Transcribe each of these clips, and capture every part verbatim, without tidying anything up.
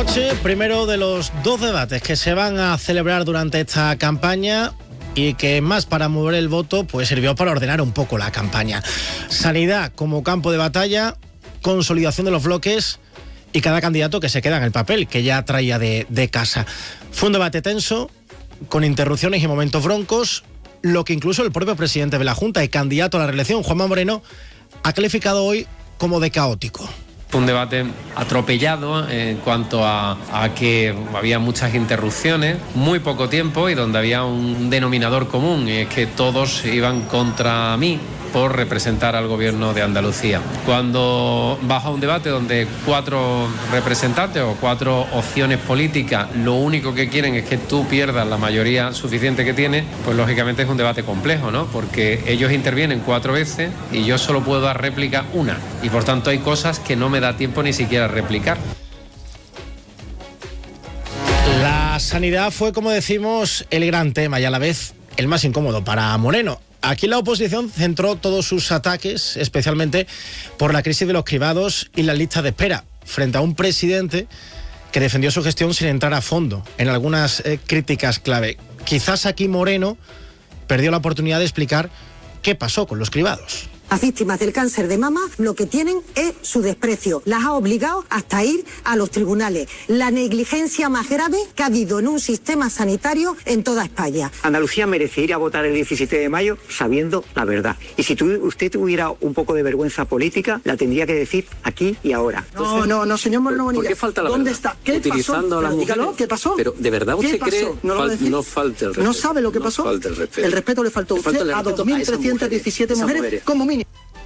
noche, primero de los dos debates que se van a celebrar durante esta campaña y que más para mover el voto, pues sirvió para ordenar un poco la campaña. Sanidad como campo de batalla, consolidación de los bloques y cada candidato que se queda en el papel, que ya traía de, de casa. Fue un debate tenso, con interrupciones y momentos broncos, lo que incluso el propio presidente de la Junta y candidato a la reelección, Juanma Moreno, ha calificado hoy como de caótico. Fue un debate atropellado en cuanto a, a que había muchas interrupciones, muy poco tiempo y donde había un denominador común, y es que todos iban contra mí por representar al gobierno de Andalucía. Cuando vas a un debate donde cuatro representantes o cuatro opciones políticas lo único que quieren es que tú pierdas la mayoría suficiente que tienes, pues lógicamente es un debate complejo, ¿no? Porque ellos intervienen cuatro veces y yo solo puedo dar réplica una, y por tanto hay cosas que no me da tiempo ni siquiera replicar. La sanidad fue, como decimos, el gran tema y a la vez el más incómodo para Moreno. Aquí la oposición centró todos sus ataques, especialmente por la crisis de los cribados y las listas de espera, frente a un presidente que defendió su gestión sin entrar a fondo en algunas eh, críticas clave. Quizás aquí Moreno perdió la oportunidad de explicar qué pasó con los cribados. Las víctimas del cáncer de mama lo que tienen es su desprecio. Las ha obligado hasta ir a los tribunales. La negligencia más grave que ha habido en un sistema sanitario en toda España. Andalucía merece ir a votar el diecisiete de mayo sabiendo la verdad. Y si tu, usted tuviera un poco de vergüenza política, la tendría que decir aquí y ahora. No, no, no, señor Moreno Bonilla. ¿Por qué falta la ¿Dónde verdad? está? ¿Qué Utilizando pasó? a las mujeres. Dígalo, ¿qué pasó? Pero ¿de verdad usted cree ¿No, fal no falta el respeto? ¿No sabe lo que pasó? No falta el respeto. El respeto le faltó a usted falta a dos mil trescientas diecisiete mujeres, mujeres como mínimo.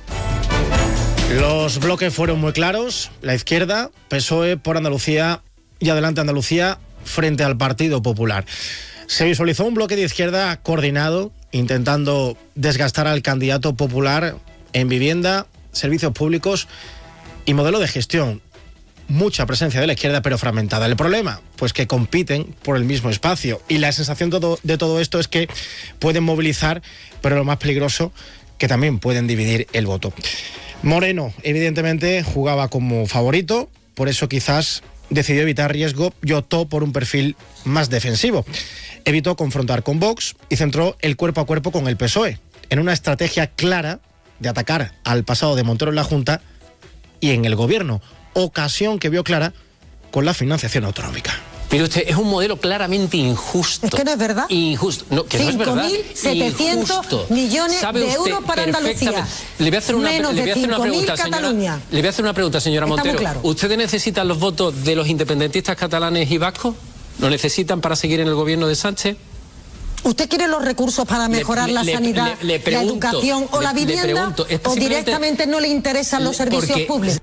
Los bloques fueron muy claros. La izquierda, P S O E por Andalucía y Adelante Andalucía frente al Partido Popular. Se visualizó un bloque de izquierda coordinado, intentando desgastar al candidato popular en vivienda, servicios públicos y modelo de gestión. Mucha presencia de la izquierda, pero fragmentada. El problema, pues que compiten por el mismo espacio. Y la sensación todo, de todo esto es que pueden movilizar, pero lo más peligroso, que también pueden dividir el voto. Moreno, evidentemente, jugaba como favorito, por eso quizás decidió evitar riesgo y optó por un perfil más defensivo. Evitó confrontar con Vox y centró el cuerpo a cuerpo con el P S O E, en una estrategia clara de atacar al pasado de Montero en la Junta y en el gobierno, ocasión que vio clara con la financiación autonómica. Mire usted, es un modelo claramente injusto. Es que no es verdad. Injusto. No, que no es verdad. cinco mil setecientos millones de euros para Andalucía. Le voy a hacer una, Menos le voy a hacer una pregunta, Cataluña. señora. Le voy a hacer una pregunta, señora Montero. Claro. ¿Ustedes necesitan los votos de los independentistas catalanes y vascos? ¿Lo necesitan para seguir en el gobierno de Sánchez? ¿Usted quiere los recursos para mejorar le, la le, sanidad, le, le pregunto, la educación o le, la vivienda? Pregunto, ¿O directamente no le interesan los servicios porque, públicos?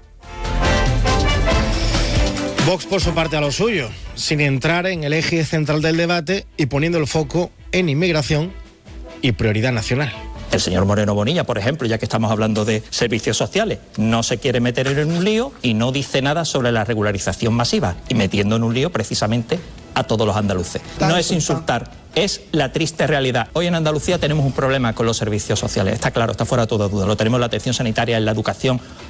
Vox por su parte a lo suyo, sin entrar en el eje central del debate y poniendo el foco en inmigración y prioridad nacional. El señor Moreno Bonilla, por ejemplo, ya que estamos hablando de servicios sociales, no se quiere meter en un lío y no dice nada sobre la regularización masiva, y metiendo en un lío precisamente a todos los andaluces. No es insultar, es la triste realidad. Hoy en Andalucía tenemos un problema con los servicios sociales, está claro, está fuera de toda duda. Lo tenemos en la atención sanitaria, en la educación,